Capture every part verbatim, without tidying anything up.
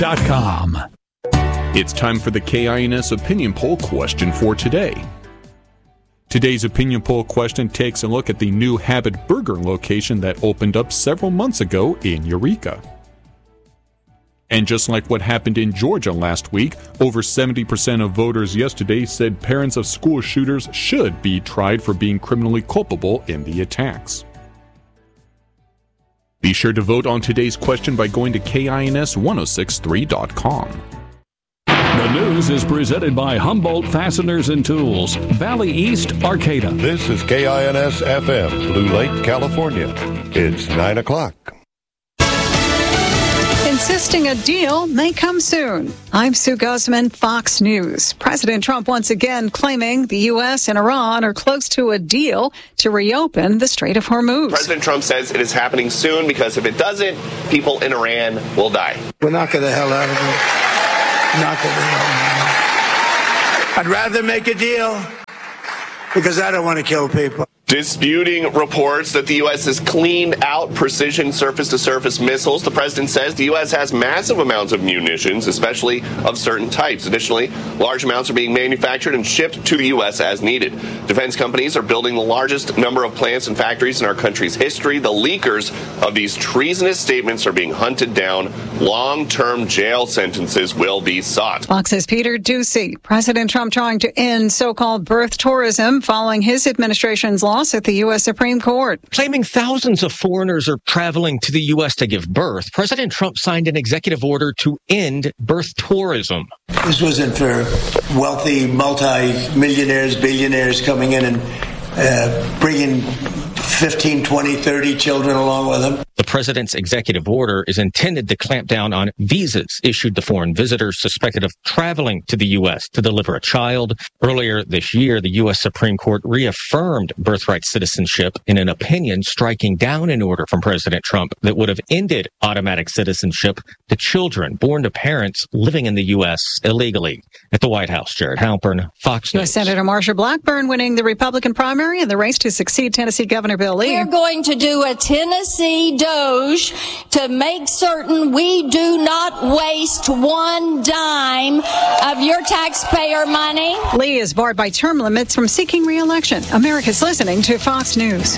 dot com. It's time for the K I N S Opinion Poll question for today. Today's Opinion Poll question takes a look at the new Habit Burger location that opened up several months ago in Eureka. And just like what happened in Georgia last week, over seventy percent of voters yesterday said parents of school shooters should be tried for being criminally culpable in the attacks. Be sure to vote on today's question by going to K I N S ten sixty-three dot com. The news is presented by Humboldt Fasteners and Tools, Valley East, Arcata. This is K I N S F M, Blue Lake, California. It's nine o'clock. Insisting a deal may come soon. I'm Sue Guzman, Fox News. President Trump once again claiming the U S and Iran are close to a deal to reopen the Strait of Hormuz. President Trump says it is happening soon because if it doesn't, people in Iran will die. We'll knock the hell out of it. Knock the hell out of it. I'd rather make a deal because I don't want to kill people. Disputing reports that the U S has cleaned out precision surface-to-surface missiles, the president says the U S has massive amounts of munitions, especially of certain types. Additionally, large amounts are being manufactured and shipped to the U S as needed. Defense companies are building the largest number of plants and factories in our country's history. The leakers of these treasonous statements are being hunted down. Long-term jail sentences will be sought. Fox's Peter Doocy. President Trump trying to end so-called birth tourism following his administration's loss at the U S Supreme Court. Claiming thousands of foreigners are traveling to the U S to give birth, President Trump signed an executive order to end birth tourism. This wasn't for wealthy multi-millionaires, billionaires coming in and uh, bringing fifteen, twenty, thirty children along with them. The president's executive order is intended to clamp down on visas issued to foreign visitors suspected of traveling to the U S to deliver a child. Earlier this year, the U S Supreme Court reaffirmed birthright citizenship in an opinion striking down an order from President Trump that would have ended automatic citizenship to children born to parents living in the U S illegally. At the White House, Jared Halpern, Fox News. U S Senator Marsha Blackburn winning the Republican primary in the race to succeed Tennessee Governor Bill Lee. We're going to do a Tennessee Doge to make certain we do not waste one dime of your taxpayer money. Lee is barred by term limits from seeking re-election. America's listening to Fox News.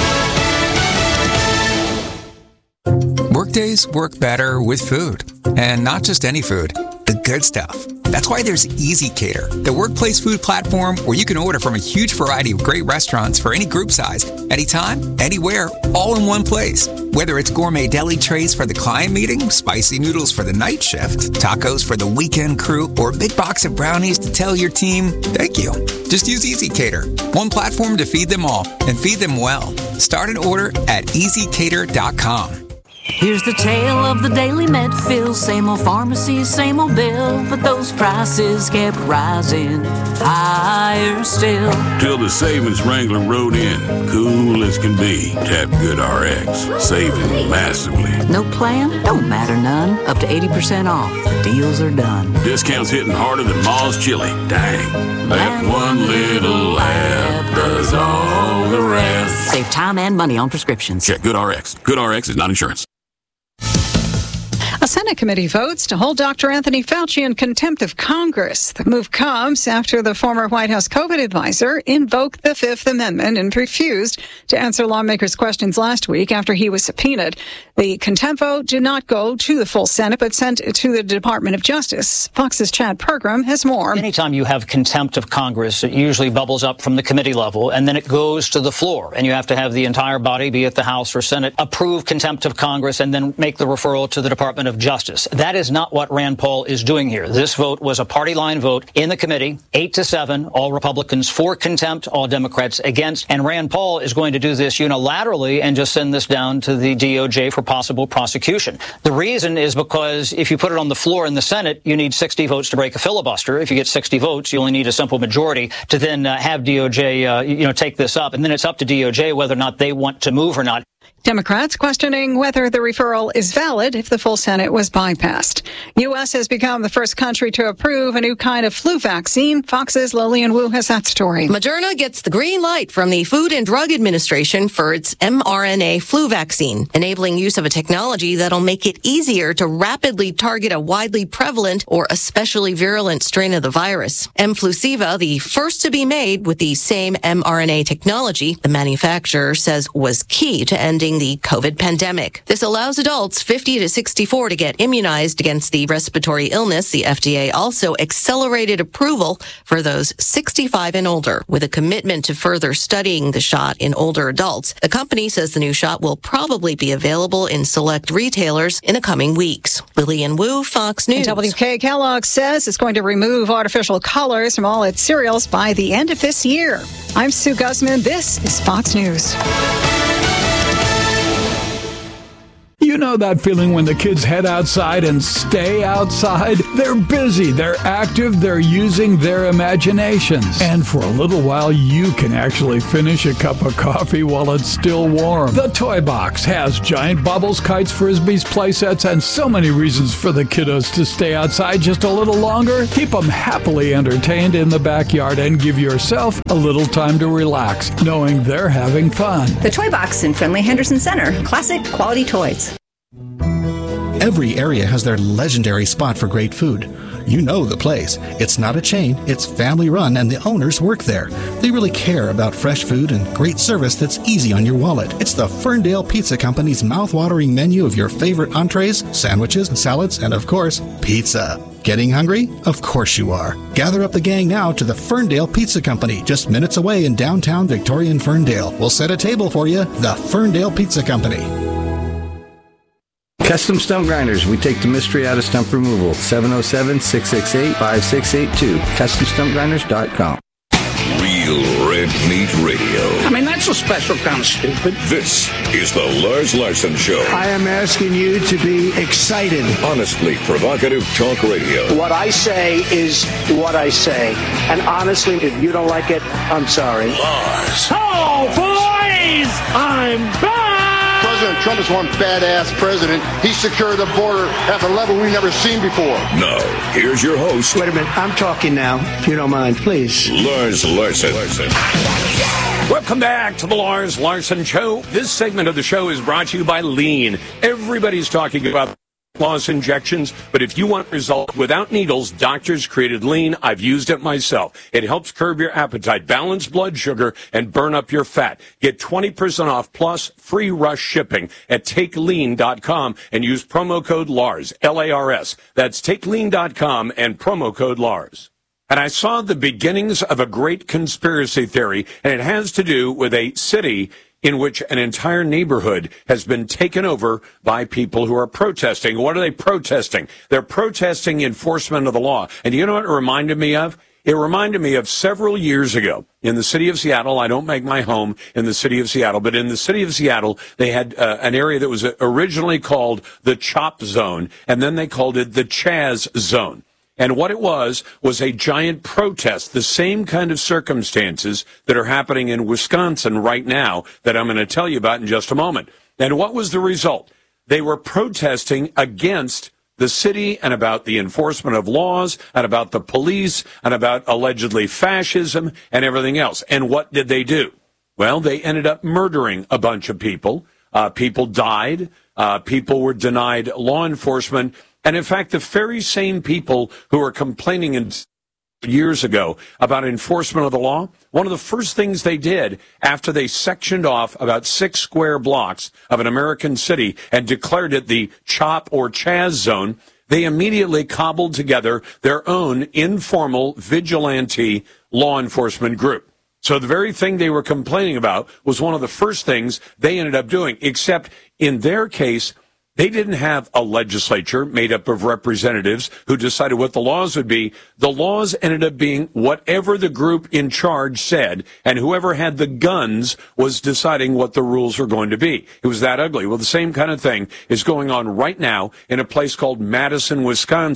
Workdays work better with food, and not just any food, the good stuff. That's why there's ezCater, the workplace food platform where you can order from a huge variety of great restaurants for any group size, anytime, anywhere, all in one place. Whether it's gourmet deli trays for the client meeting, spicy noodles for the night shift, tacos for the weekend crew, or a big box of brownies to tell your team, thank you. Just use ezCater, one platform to feed them all, and feed them well. Start an order at easy cater dot com. Here's the tale of the daily Medfill. Same old pharmacy, same old bill, but those prices kept rising higher still. Till the savings wrangler rode in, cool as can be. Tap GoodRx, saving massively. No plan? Don't matter none. Up to eighty percent off. The deals are done. Discounts hitting harder than Ma's chili. Dang. That one little app does all the rest. Save time and money on prescriptions. Check GoodRx. GoodRx is not insurance. A Senate committee votes to hold Doctor Anthony Fauci in contempt of Congress. The move comes after the former White House COVID advisor invoked the Fifth Amendment and refused to answer lawmakers' questions last week after he was subpoenaed. The contempt vote did not go to the full Senate, but sent it to the Department of Justice. Fox's Chad Pergram has more. Anytime you have contempt of Congress, it usually bubbles up from the committee level, and then it goes to the floor. And you have to have the entire body, be it the House or Senate, approve contempt of Congress and then make the referral to the Department of Justice. That is not what Rand Paul is doing here. This vote was a party line vote in the committee, eight to seven, all Republicans for contempt, all Democrats against. And Rand Paul is going to do this unilaterally and just send this down to the D O J for possible prosecution. The reason is because if you put it on the floor in the Senate, you need sixty votes to break a filibuster. If you get sixty votes, you only need a simple majority to then uh, have D O J, uh, you know, take this up. And then it's up to D O J whether or not they want to move or not. Democrats questioning whether the referral is valid if the full Senate was bypassed. U S has become the first country to approve a new kind of flu vaccine. Fox's Lillian Wu has that story. Moderna gets the green light from the Food and Drug Administration for its mRNA flu vaccine, enabling use of a technology that'll make it easier to rapidly target a widely prevalent or especially virulent strain of the virus. Mflusiva, the first to be made with the same mRNA technology, the manufacturer says was key to ending the COVID pandemic. This allows adults fifty to sixty-four to get immunized against the respiratory illness. The F D A also accelerated approval for those sixty-five and older, with a commitment to further studying the shot in older adults. The company says the new shot will probably be available in select retailers in the coming weeks. Lillian Wu, Fox News. And W K Kellogg says it's going to remove artificial colors from all its cereals by the end of this year. I'm Sue Guzman. This is Fox News. You know that feeling when the kids head outside and stay outside? They're busy, they're active, they're using their imaginations. And for a little while, you can actually finish a cup of coffee while it's still warm. The Toy Box has giant bubbles, kites, frisbees, play sets, and so many reasons for the kiddos to stay outside just a little longer. Keep them happily entertained in the backyard and give yourself a little time to relax, knowing they're having fun. The Toy Box in Friendly Henderson Center. Classic quality toys. Every area has their legendary spot for great food. You know the place. It's not a chain, it's family run, and the owners work there. They really care about fresh food and great service that's easy on your wallet. It's the Ferndale Pizza Company's mouth-watering menu of your favorite entrees, sandwiches, salads, and of course, pizza. Getting hungry? Of course you are. Gather up the gang now to the Ferndale Pizza Company, just minutes away in downtown Victorian Ferndale. We'll set a table for you. The Ferndale Pizza Company. Custom Stump Grinders. We take the mystery out of stump removal. seven oh seven, six six eight, five six eight two. custom stump grinders dot com. Real Red Meat Radio. I mean, that's a special kind of stupid. This is the Lars Larson Show. I am asking you to be excited. Honestly provocative talk radio. What I say is what I say. And honestly, if you don't like it, I'm sorry. Lars. Oh, boys! I'm back! President Trump is one badass president. He secured the border at a level we've never seen before. Now, here's your host. Wait a minute. I'm talking now, if you don't mind, please. Lars Larson. Larson. Welcome back to the Lars Larson Show. This segment of the show is brought to you by Lean. Everybody's talking about loss injections, but if you want results without needles, doctors created Lean. I've used it myself. It helps curb your appetite, balance blood sugar, and burn up your fat. Get twenty percent off plus free rush shipping at take lean dot com and use promo code Lars, L A R S. That's take lean dot com and promo code Lars. And I saw the beginnings of a great conspiracy theory, and it has to do with a city in which an entire neighborhood has been taken over by people who are protesting. What are they protesting? They're protesting enforcement of the law. And you know what it reminded me of? It reminded me of several years ago in the city of Seattle. I don't make my home in the city of Seattle, but in the city of Seattle, they had uh, an area that was originally called the Chop Zone, and then they called it the Chaz Zone. And what it was, was a giant protest, the same kind of circumstances that are happening in Wisconsin right now that I'm going to tell you about in just a moment. And what was the result? They were protesting against the city and about the enforcement of laws and about the police and about allegedly fascism and everything else. And what did they do? Well, they ended up murdering a bunch of people. Uh, people died. Uh, people were denied law enforcement. And in fact, the very same people who were complaining in years ago about enforcement of the law, one of the first things they did after they sectioned off about six square blocks of an American city and declared it the Chop or Chaz Zone, they immediately cobbled together their own informal vigilante law enforcement group. So the very thing they were complaining about was one of the first things they ended up doing, except in their case, they didn't have a legislature made up of representatives who decided what the laws would be. The laws ended up being whatever the group in charge said, and whoever had the guns was deciding what the rules were going to be. It was that ugly. Well, the same kind of thing is going on right now in a place called Madison, Wisconsin.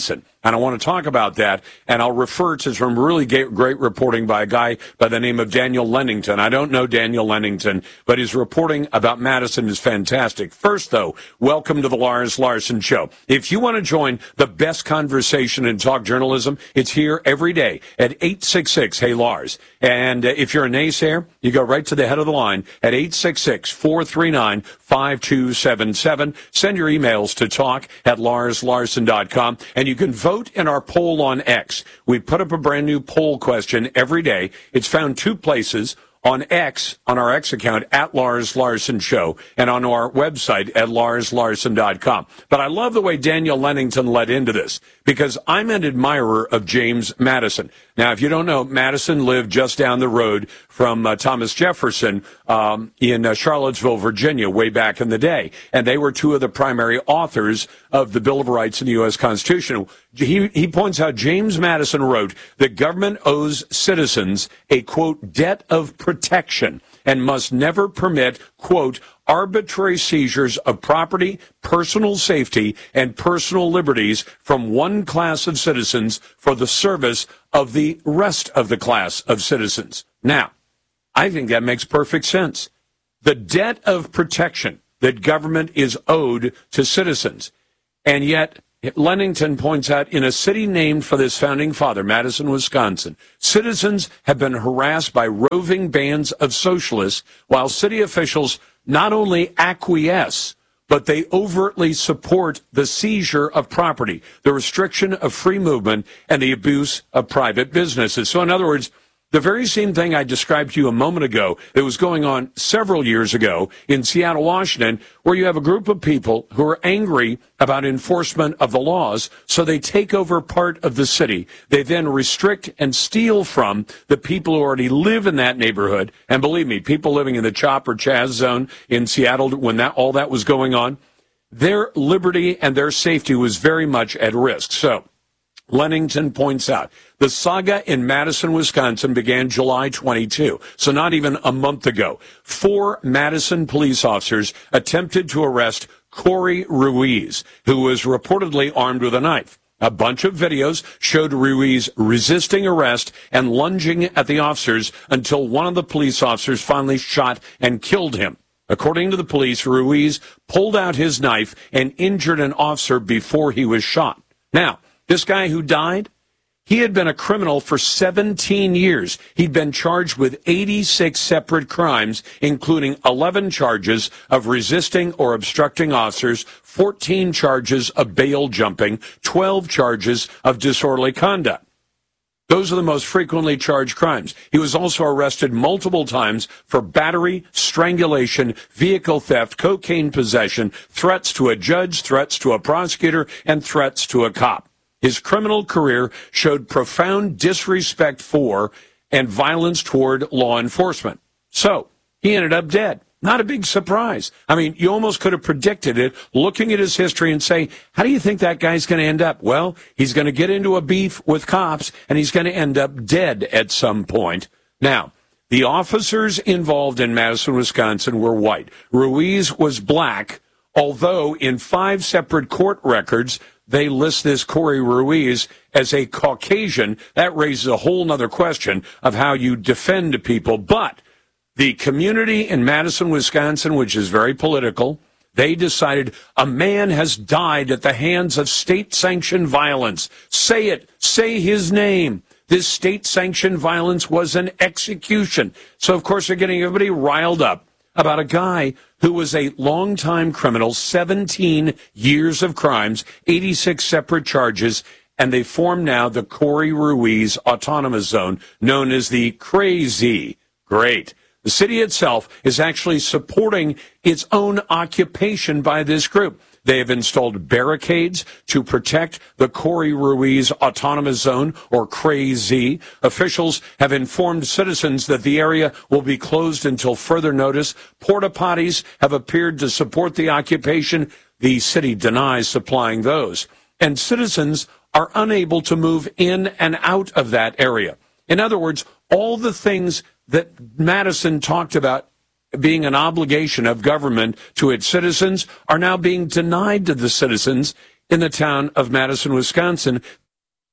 And I want to talk about that, and I'll refer to some really great reporting by a guy by the name of Daniel Lennington. I don't know Daniel Lennington, but his reporting about Madison is fantastic. First, though, welcome to the Lars Larson Show. If you want to join the best conversation in talk journalism, it's here every day at eight six six, hey Lars. And if you're a naysayer, you go right to the head of the line at eight six six, four three nine, five two seven seven. Send your emails to talk at lars larson dot com, and you can vote in our poll on X. We put up a brand new poll question every day. It's found two places: on X, on our X account, at Lars Larson Show, and on our website at lars larson dot com. But I love the way Daniel Lennington led into this, because I'm an admirer of James Madison. Now, if you don't know, Madison lived just down the road from uh, Thomas Jefferson um, in uh, Charlottesville, Virginia, way back in the day. And they were two of the primary authors of the Bill of Rights in the U S Constitution. He, he points out James Madison wrote, "The government owes citizens a, quote, debt of protection and must never permit, quote, arbitrary seizures of property, personal safety, and personal liberties from one class of citizens for the service of the rest of the class of citizens." Now, I think that makes perfect sense. The debt of protection that government is owed to citizens. And yet, Lennington points out, in a city named for this founding father, Madison, Wisconsin, citizens have been harassed by roving bands of socialists, while city officials not only acquiesce, but they overtly support the seizure of property, the restriction of free movement, and the abuse of private businesses. So in other words, the very same thing I described to you a moment ago that was going on several years ago in Seattle, Washington, where you have a group of people who are angry about enforcement of the laws, so they take over part of the city. They then restrict and steal from the people who already live in that neighborhood. And believe me, people living in the Chop or Chaz zone in Seattle, when that all that was going on, their liberty and their safety was very much at risk. So Lennington points out, the saga in Madison, Wisconsin began July twenty-second, so not even a month ago. Four Madison police officers attempted to arrest Corey Ruiz, who was reportedly armed with a knife. A bunch of videos showed Ruiz resisting arrest and lunging at the officers until one of the police officers finally shot and killed him. According to the police, Ruiz pulled out his knife and injured an officer before he was shot. Now, this guy who died, he had been a criminal for seventeen years. He'd been charged with eighty-six separate crimes, including eleven charges of resisting or obstructing officers, fourteen charges of bail jumping, twelve charges of disorderly conduct. Those are the most frequently charged crimes. He was also arrested multiple times for battery, strangulation, vehicle theft, cocaine possession, threats to a judge, threats to a prosecutor, and threats to a cop. His criminal career showed profound disrespect for and violence toward law enforcement. So he ended up dead. Not a big surprise. I mean, you almost could have predicted it looking at his history and say, how do you think that guy's going to end up? Well, he's going to get into a beef with cops, and he's going to end up dead at some point. Now, the officers involved in Madison, Wisconsin were white. Ruiz was black, although in five separate court records, they list this Corey Ruiz as a Caucasian. That raises a whole other question of how you defend people. But the community in Madison, Wisconsin, which is very political, they decided a man has died at the hands of state-sanctioned violence. Say it. Say his name. This state-sanctioned violence was an execution. So, of course, they're getting everybody riled up about a guy who was a longtime criminal, seventeen years of crimes, eighty-six separate charges, and they form now the Corey Ruiz Autonomous Zone, known as the Crazy. Great. The city itself is actually supporting its own occupation by this group. They have installed barricades to protect the Corey Ruiz Autonomous Zone, or Crazy. Officials have informed citizens that the area will be closed until further notice. Porta potties have appeared to support the occupation. The city denies supplying those. And citizens are unable to move in and out of that area. In other words, all the things that Madison talked about being an obligation of government to its citizens are now being denied to the citizens in the town of Madison, Wisconsin.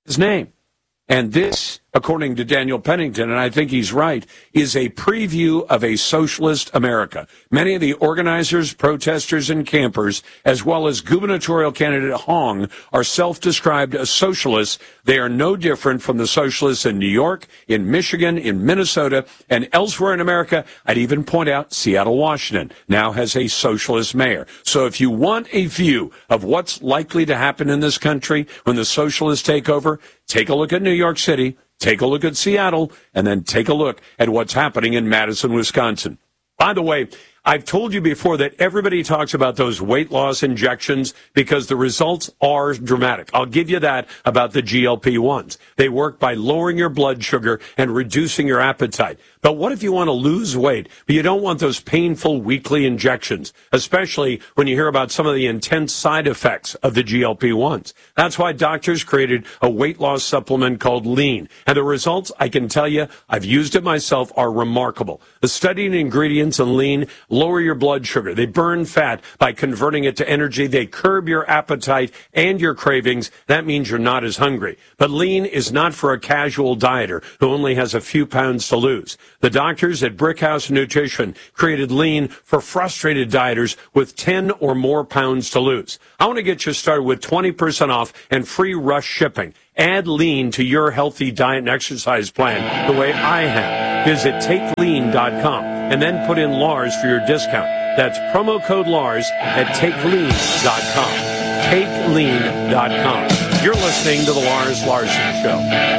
his name. And this, according to Daniel Pennington, and I think he's right, is a preview of a socialist America. Many of the organizers, protesters, and campers, as well as gubernatorial candidate Hong, are self-described as socialists. They are no different from the socialists in New York, in Michigan, in Minnesota, and elsewhere in America. I'd even point out Seattle, Washington, now has a socialist mayor. So if you want a view of what's likely to happen in this country when the socialists take over, take a look at New York City, take a look at Seattle, and then take a look at what's happening in Madison, Wisconsin. By the way, I've told you before that everybody talks about those weight loss injections because the results are dramatic. I'll give you that about the G L P ones. They work by lowering your blood sugar and reducing your appetite. But what if you want to lose weight, but you don't want those painful weekly injections, especially when you hear about some of the intense side effects of the G L P ones? That's why doctors created a weight loss supplement called Lean. And the results, I can tell you, I've used it myself, are remarkable. The studied ingredients in Lean lower your blood sugar. They burn fat by converting it to energy. They curb your appetite and your cravings. That means you're not as hungry. But Lean is not for a casual dieter who only has a few pounds to lose. The doctors at Brickhouse Nutrition created Lean for frustrated dieters with ten or more pounds to lose. I want to get you started with twenty percent off and free rush shipping. Add Lean to your healthy diet and exercise plan the way I have. Visit take lean dot com and then put in Lars for your discount. That's promo code Lars at take lean dot com. take lean dot com. You're listening to The Lars Larson Show.